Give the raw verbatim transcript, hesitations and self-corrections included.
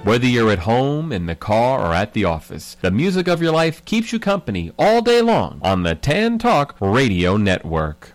Whether you're at home, in the car, or at the office, the music of your life keeps you company all day long on the Tan Talk Radio Network.